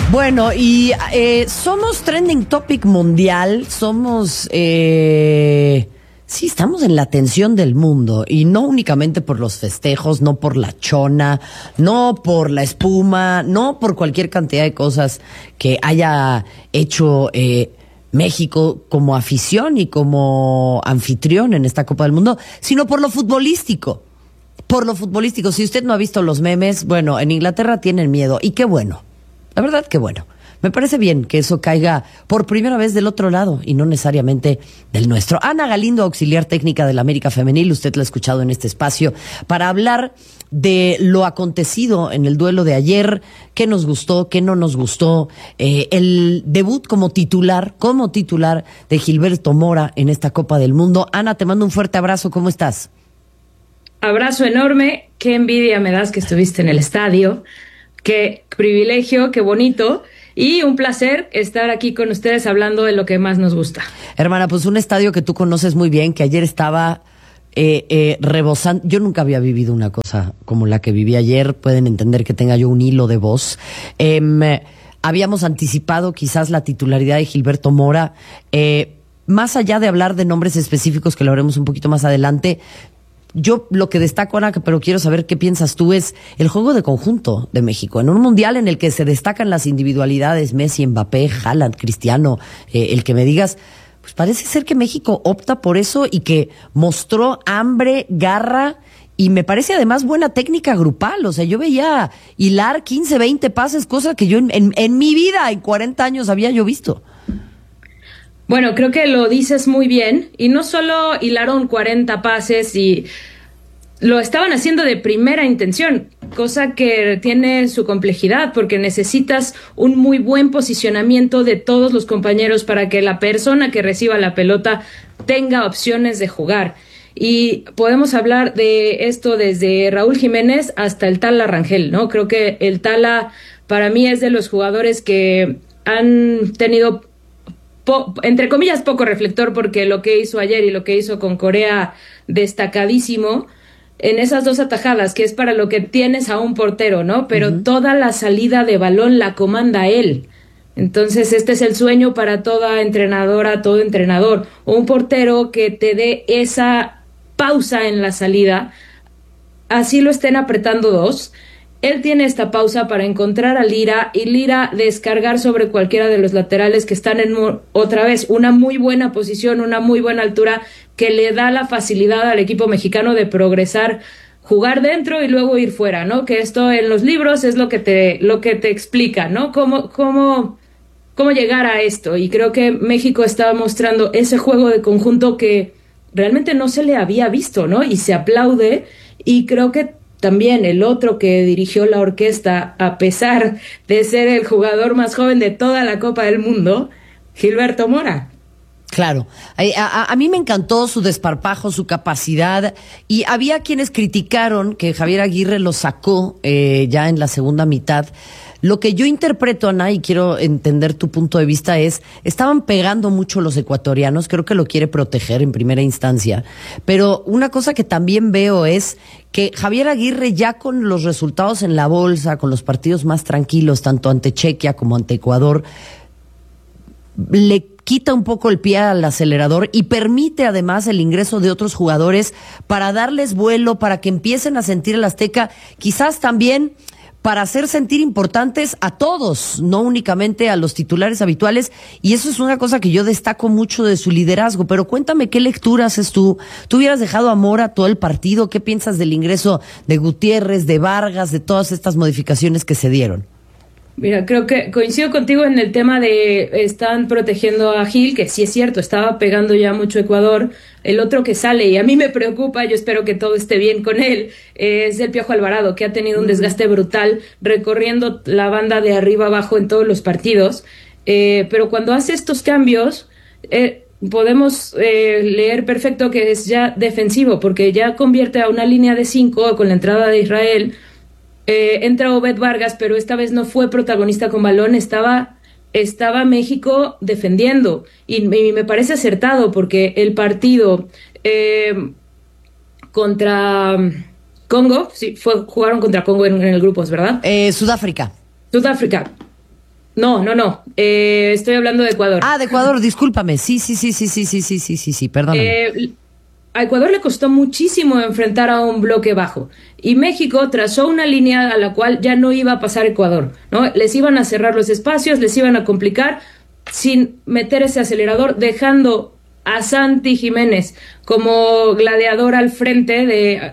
Bueno, y somos trending topic mundial, somos, sí, estamos en la atención del mundo, y no únicamente por los festejos, no por la chona, no por la espuma, no por cualquier cantidad de cosas que haya hecho México como afición y como anfitrión en esta Copa del Mundo, sino por lo futbolístico. Por lo futbolístico. Si usted no ha visto los memes, bueno, en Inglaterra tienen miedo, y qué bueno. La verdad que bueno, me parece bien que eso caiga por primera vez del otro lado y no necesariamente del nuestro. Ana Galindo, auxiliar técnica del América Femenil, usted la ha escuchado en este espacio, para hablar de lo acontecido en el duelo de ayer, qué nos gustó, qué no nos gustó, el debut como titular de Gilberto Mora en esta Copa del Mundo. Ana, te mando un fuerte abrazo, ¿cómo estás? Abrazo enorme, qué envidia me das que estuviste en el estadio. Qué privilegio, qué bonito y un placer estar aquí con ustedes hablando de lo que más nos gusta. Hermana, pues un estadio que tú conoces muy bien, que ayer estaba rebosando. Yo nunca había vivido una cosa como la que viví ayer. Pueden entender que tenga yo un hilo de voz. Habíamos anticipado quizás la titularidad de Gilberto Mora. Más allá de hablar de nombres específicos, que lo haremos un poquito más adelante, yo lo que destaco, Ana, pero quiero saber qué piensas tú, es el juego de conjunto de México. En un mundial en el que se destacan las individualidades, Messi, Mbappé, Haaland, Cristiano, el que me digas, pues parece ser que México opta por eso y que mostró hambre, garra y me parece además buena técnica grupal. O sea, yo veía hilar 15, 20 pases, cosa que yo en mi vida, en 40 años, había yo visto. Bueno, creo que lo dices muy bien, y no solo hilaron 40 pases, y lo estaban haciendo de primera intención, cosa que tiene su complejidad, porque necesitas un muy buen posicionamiento de todos los compañeros para que la persona que reciba la pelota tenga opciones de jugar. Y podemos hablar de esto desde Raúl Jiménez hasta el Tala Rangel, ¿no? Creo que el Tala para mí es de los jugadores que han tenido entre comillas poco reflector, porque lo que hizo ayer y lo que hizo con Corea, destacadísimo en esas dos atajadas, que es para lo que tienes a un portero, ¿no? Pero toda la salida de balón la comanda él. Entonces este es el sueño para toda entrenadora, todo entrenador, un portero que te dé esa pausa en la salida, así lo estén apretando dos. Él tiene esta pausa para encontrar a Lira y Lira descargar sobre cualquiera de los laterales que están en otra vez una muy buena posición, una muy buena altura, que le da la facilidad al equipo mexicano de progresar, jugar dentro y luego ir fuera, ¿no? Que esto en los libros es lo que te explica, ¿no? Cómo llegar a esto. Y creo que México estaba mostrando ese juego de conjunto que realmente no se le había visto, ¿no? Y se aplaude, y creo que también el otro que dirigió la orquesta, a pesar de ser el jugador más joven de toda la Copa del Mundo, Gilberto Mora. Claro, a mí me encantó su desparpajo, su capacidad, y había quienes criticaron que Javier Aguirre lo sacó ya en la segunda mitad. Lo que yo interpreto, Ana, y quiero entender tu punto de vista, es, estaban pegando mucho los ecuatorianos, creo que lo quiere proteger en primera instancia, pero una cosa que también veo es que Javier Aguirre, ya con los resultados en la bolsa, con los partidos más tranquilos, tanto ante Chequia como ante Ecuador, le quita un poco el pie al acelerador y permite además el ingreso de otros jugadores para darles vuelo, para que empiecen a sentir el Azteca, quizás también para hacer sentir importantes a todos, no únicamente a los titulares habituales, y eso es una cosa que yo destaco mucho de su liderazgo. Pero cuéntame, ¿qué lectura haces tú? ¿Tú hubieras dejado a Mora todo el partido? ¿Qué piensas del ingreso de Gutiérrez, de Vargas, de todas estas modificaciones que se dieron? Mira, creo que coincido contigo en el tema de están protegiendo a Gil, que sí es cierto, estaba pegando ya mucho Ecuador. El otro que sale, y a mí me preocupa, yo espero que todo esté bien con él, es el Piojo Alvarado, que ha tenido un desgaste brutal recorriendo la banda de arriba abajo en todos los partidos. Pero cuando hace estos cambios, podemos leer perfecto que es ya defensivo, porque ya convierte a una línea de 5 con la entrada de Israel. Entra Obed Vargas, pero esta vez no fue protagonista con balón, estaba México defendiendo, y me parece acertado, porque el partido contra Congo, sí, jugaron contra Congo en el grupos, ¿verdad? Sudáfrica. No. Estoy hablando de Ecuador. Ah, de Ecuador, discúlpame. Sí, perdóname. A Ecuador le costó muchísimo enfrentar a un bloque bajo y México trazó una línea a la cual ya no iba a pasar Ecuador, ¿no? Les iban a cerrar los espacios, les iban a complicar sin meter ese acelerador, dejando a Santi Jiménez como gladiador al frente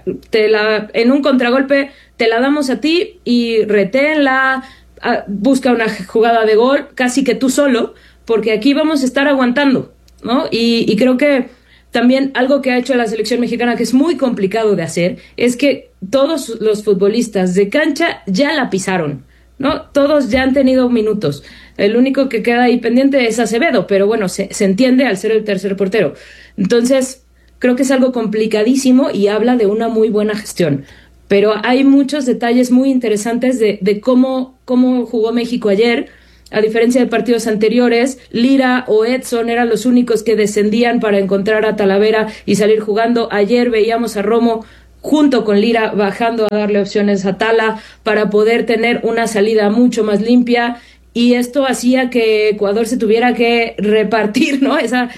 en un contragolpe te la damos a ti y reténla, busca una jugada de gol casi que tú solo, porque aquí vamos a estar aguantando, ¿no? Y creo que también algo que ha hecho la selección mexicana, que es muy complicado de hacer, es que todos los futbolistas de cancha ya la pisaron, ¿no? Todos ya han tenido minutos. El único que queda ahí pendiente es Acevedo, pero bueno, se entiende al ser el tercer portero. Entonces, creo que es algo complicadísimo y habla de una muy buena gestión. Pero hay muchos detalles muy interesantes de cómo jugó México ayer. A diferencia de partidos anteriores, Lira o Edson eran los únicos que descendían para encontrar a Talavera y salir jugando. Ayer veíamos a Romo junto con Lira bajando a darle opciones a Tala para poder tener una salida mucho más limpia. Y esto hacía que Ecuador se tuviera que repartir, ¿no?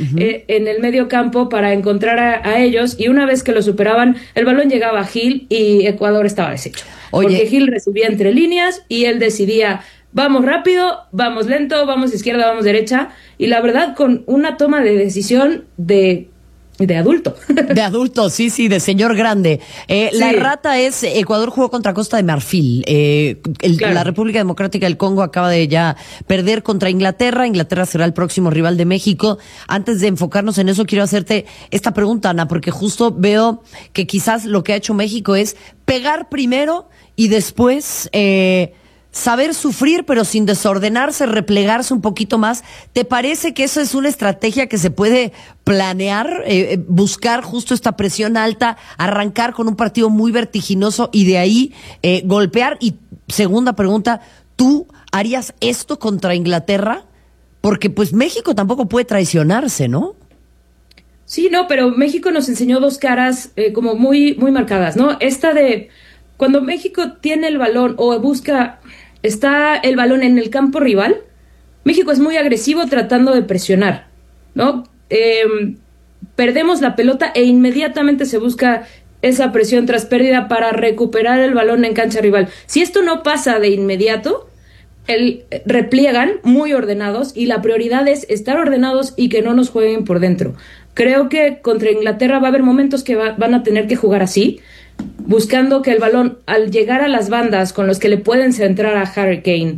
En el medio campo para encontrar a ellos. Y una vez que lo superaban, el balón llegaba a Gil y Ecuador estaba deshecho. Oye. Porque Gil recibía entre líneas y él decidía: vamos rápido, vamos lento, vamos izquierda, vamos derecha. Y la verdad, con una toma de decisión de adulto. De adulto, sí, de señor grande. Sí. La errata es, Ecuador jugó contra Costa de Marfil. Claro. La República Democrática del Congo acaba de ya perder contra Inglaterra. Inglaterra será el próximo rival de México. Antes de enfocarnos en eso, quiero hacerte esta pregunta, Ana, porque justo veo que quizás lo que ha hecho México es pegar primero y después saber sufrir, pero sin desordenarse, replegarse un poquito más. ¿Te parece que eso es una estrategia que se puede planear? Buscar justo esta presión alta, arrancar con un partido muy vertiginoso y de ahí golpear. Y segunda pregunta, ¿tú harías esto contra Inglaterra? Porque pues México tampoco puede traicionarse, ¿no? Sí, no, pero México nos enseñó dos caras como muy, muy marcadas, ¿no? Esta de cuando México tiene el balón o está el balón en el campo rival, México es muy agresivo tratando de presionar, ¿no? Perdemos la pelota e inmediatamente se busca esa presión tras pérdida para recuperar el balón en cancha rival. Si esto no pasa de inmediato, repliegan muy ordenados y la prioridad es estar ordenados y que no nos jueguen por dentro. Creo que contra Inglaterra va a haber momentos que van a tener que jugar así, buscando que el balón, al llegar a las bandas con los que le pueden centrar a Harry Kane,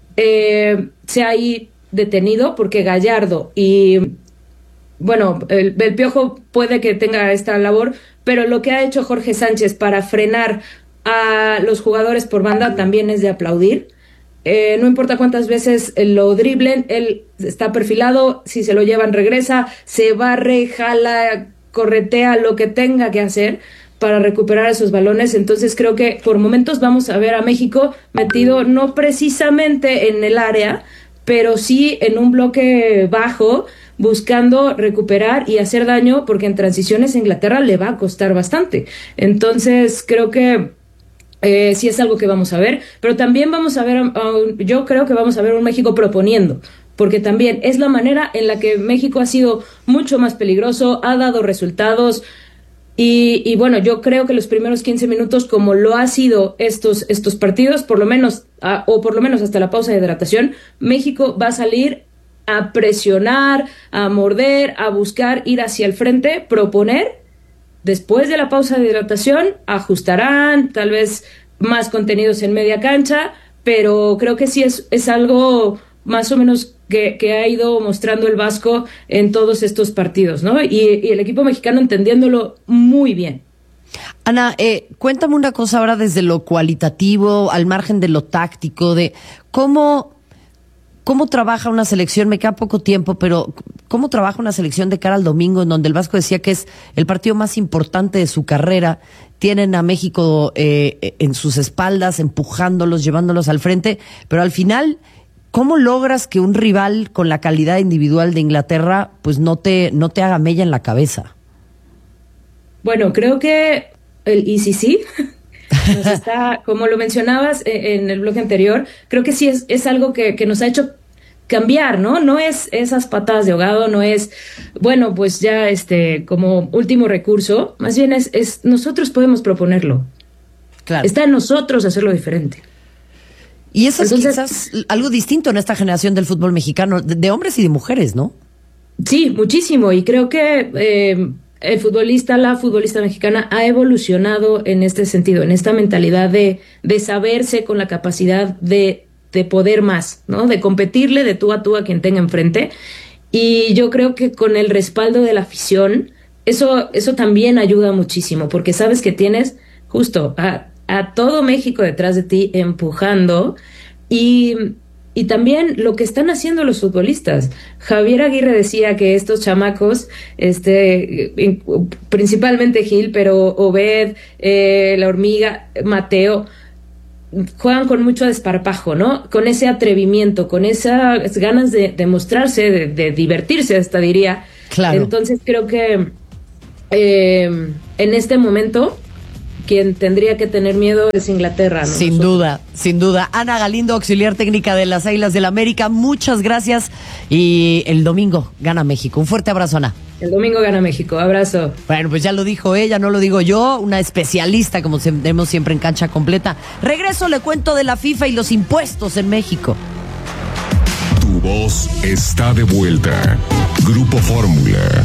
sea ahí detenido, porque Gallardo y, bueno, el Piojo puede que tenga esta labor, pero lo que ha hecho Jorge Sánchez para frenar a los jugadores por banda también es de aplaudir. No importa cuántas veces lo driblen, él está perfilado, si se lo llevan regresa, se barre, jala, corretea, lo que tenga que hacer para recuperar esos balones. Entonces creo que por momentos vamos a ver a México metido no precisamente en el área, pero sí en un bloque bajo, buscando recuperar y hacer daño, porque en transiciones a Inglaterra le va a costar bastante. Entonces creo que sí es algo que vamos a ver, pero también vamos a ver, yo creo que vamos a ver un México proponiendo, porque también es la manera en la que México ha sido mucho más peligroso, ha dado resultados. Y bueno, yo creo que los primeros 15 minutos, como lo ha sido estos partidos, por lo menos hasta la pausa de hidratación, México va a salir a presionar, a morder, a buscar ir hacia el frente, proponer. Después de la pausa de hidratación, ajustarán, tal vez más contenidos en media cancha, pero creo que sí es algo más o menos que ha ido mostrando el Vasco en todos estos partidos, ¿no? Y el equipo mexicano entendiéndolo muy bien. Ana, cuéntame una cosa ahora desde lo cualitativo, al margen de lo táctico, de cómo trabaja una selección. Me queda poco tiempo, pero ¿cómo trabaja una selección de cara al domingo, en donde el Vasco decía que es el partido más importante de su carrera? Tienen a México en sus espaldas, empujándolos, llevándolos al frente, pero al final, ¿cómo logras que un rival con la calidad individual de Inglaterra pues no te haga mella en la cabeza? Bueno, creo que el ICC Nos está, como lo mencionabas en el bloque anterior, creo que sí es algo que nos ha hecho cambiar, ¿no? No es esas patadas de ahogado, no es, bueno, pues ya como último recurso, más bien es nosotros podemos proponerlo. Claro. Está en nosotros hacerlo diferente. Y eso es quizás algo distinto en esta generación del fútbol mexicano, de hombres y de mujeres, ¿no? Sí, muchísimo. Y creo que la futbolista mexicana ha evolucionado en este sentido, en esta mentalidad de saberse con la capacidad de poder más, ¿no? De competirle de tú a quien tenga enfrente. Y yo creo que con el respaldo de la afición, eso también ayuda muchísimo, porque sabes que tienes justo a todo México detrás de ti empujando y también lo que están haciendo los futbolistas. Javier Aguirre decía que estos chamacos, principalmente Gil, pero Obed, La Hormiga, Mateo, juegan con mucho desparpajo, ¿no? Con ese atrevimiento, con esas ganas de mostrarse, de divertirse, hasta diría. Claro. Entonces creo que en este momento quien tendría que tener miedo es Inglaterra, ¿no? Sin duda, sin duda. Ana Galindo, auxiliar técnica de las Águilas del América, muchas gracias. Y el domingo gana México. Un fuerte abrazo, Ana. El domingo gana México. Abrazo. Bueno, pues ya lo dijo ella, no lo digo yo, una especialista, como tenemos siempre en Cancha Completa. Regreso, le cuento de la FIFA y los impuestos en México. Tu voz está de vuelta. Grupo Fórmula.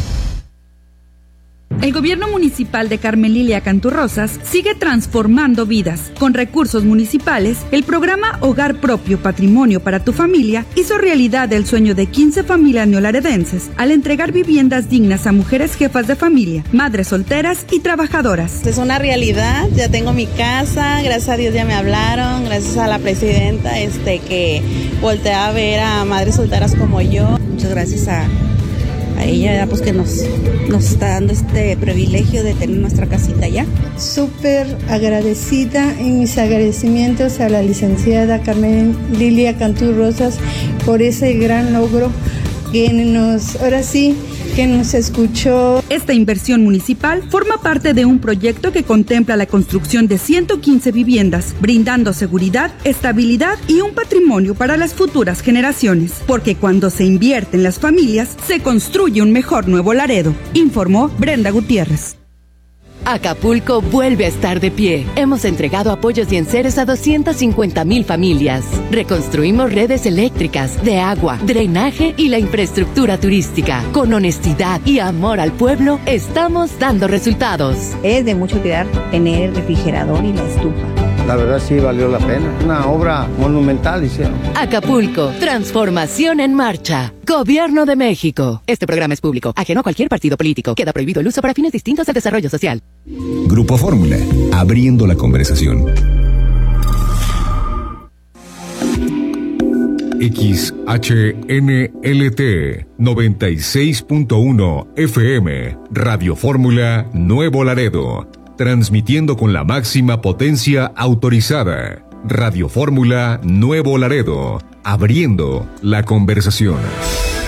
El gobierno municipal de Carmen Lilia Canturrosas sigue transformando vidas. Con recursos municipales, el programa Hogar Propio Patrimonio para tu Familia hizo realidad el sueño de 15 familias neolaredenses al entregar viviendas dignas a mujeres jefas de familia, madres solteras y trabajadoras. Es una realidad, ya tengo mi casa, gracias a Dios ya me hablaron, gracias a la presidenta que voltea a ver a madres solteras como yo. Muchas gracias a ella, pues que nos está dando este privilegio de tener nuestra casita ya. Súper agradecida, en mis agradecimientos a la licenciada Carmen Lilia Canturrosas por ese gran logro que nos escuchó. Esta inversión municipal forma parte de un proyecto que contempla la construcción de 115 viviendas, brindando seguridad, estabilidad y un patrimonio para las futuras generaciones. Porque cuando se invierte en las familias, se construye un mejor Nuevo Laredo, informó Brenda Gutiérrez. Acapulco vuelve a estar de pie. Hemos entregado apoyos y enseres a 250,000 familias. Reconstruimos redes eléctricas, de agua, drenaje y la infraestructura turística. Con honestidad y amor al pueblo, estamos dando resultados. Es de mucho cuidar tener el refrigerador y la estufa. La verdad sí valió la pena. Una obra monumental hicieron. Acapulco, transformación en marcha. Gobierno de México. Este programa es público, ajeno a cualquier partido político. Queda prohibido el uso para fines distintos al desarrollo social. Grupo Fórmula, abriendo la conversación. XHNLT 96.1 FM, Radio Fórmula Nuevo Laredo. Transmitiendo con la máxima potencia autorizada. Radio Fórmula Nuevo Laredo. Abriendo la conversación.